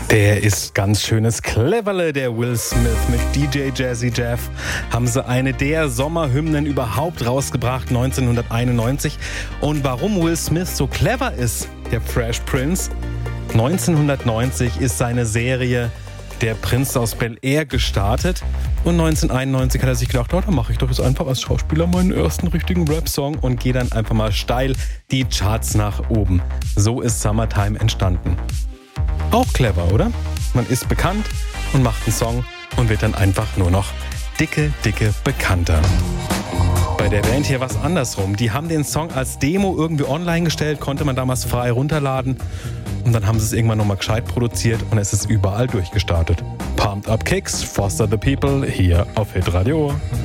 Der ist ganz schönes Cleverle, der Will Smith. Mit DJ Jazzy Jeff haben sie eine der Sommerhymnen überhaupt rausgebracht, 1991. Und warum Will Smith so clever ist, der Fresh Prince? 1990 ist seine Serie Der Prinz aus Bel-Air gestartet. Und 1991 hat er sich gedacht, dann mache ich doch jetzt einfach als Schauspieler meinen ersten richtigen Rap-Song und gehe dann einfach mal steil die Charts nach oben. So ist Summertime entstanden. Auch clever, oder? Man ist bekannt und macht einen Song und wird dann einfach nur noch dicke bekannter. Bei der Band hier war es andersrum. Die haben den Song als Demo irgendwie online gestellt, konnte man damals frei runterladen. Und dann haben sie es irgendwann nochmal gescheit produziert und es ist überall durchgestartet. Pumped Up Kicks, Foster the People, hier auf Hitradio.